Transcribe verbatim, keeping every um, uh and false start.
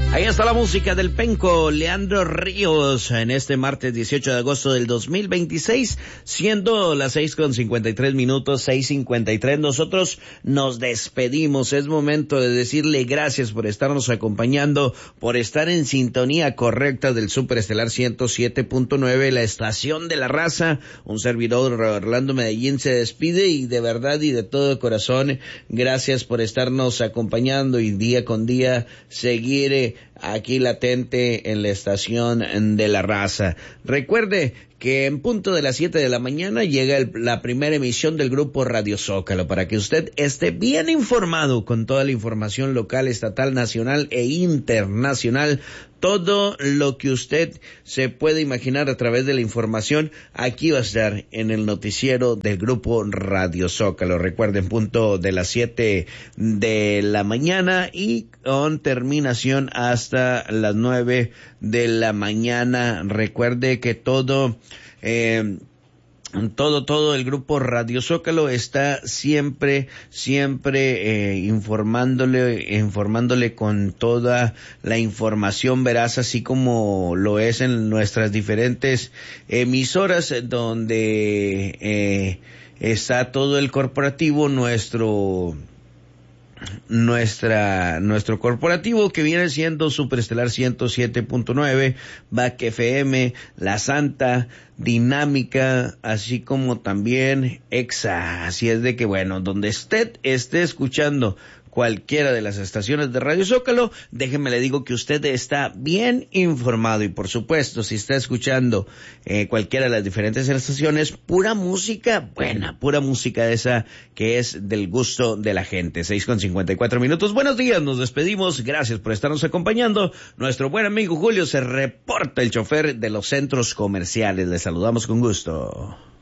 Ahí está la música del Penco, Leandro Ríos, en este martes dieciocho de agosto del dos mil veintiséis, siendo las seis con cincuenta y tres minutos, seis cincuenta y tres. Nosotros nos despedimos. Es momento de decirle gracias por estarnos acompañando, por estar en sintonía correcta del Superestelar ciento siete punto nueve, la estación de la raza. Un servidor, Orlando Medellín, se despide y de verdad y de todo corazón, gracias por estarnos acompañando y día con día seguir aquí latente en la estación de la raza. Recuerde que en punto de las siete de la mañana llega el, la primera emisión del grupo Radio Zócalo, para que usted esté bien informado con toda la información local, estatal, nacional e internacional. Todo lo que usted se puede imaginar a través de la información, aquí va a estar en el noticiero del grupo Radio Zócalo. Recuerden, punto de las siete de la mañana y con terminación hasta las nueve de la mañana. Recuerde que todo... Eh, Todo, todo el grupo Radio Zócalo está siempre, siempre eh, informándole, informándole con toda la información veraz, así como lo es en nuestras diferentes emisoras, donde eh, está todo el corporativo, nuestro... nuestra nuestro corporativo, que viene siendo Superestelar ciento siete punto nueve, B A C F M, La Santa, Dinámica, así como también Exa. Así es de que, bueno, donde usted esté escuchando cualquiera de las estaciones de Radio Zócalo, déjeme le digo que usted está bien informado. Y por supuesto, si está escuchando eh, cualquiera de las diferentes estaciones, pura música buena, pura música esa que es del gusto de la gente. seis con cincuenta y cuatro minutos. Buenos días, nos despedimos. Gracias por estarnos acompañando. Nuestro buen amigo Julio se reporta, el chofer de los centros comerciales. Les saludamos con gusto.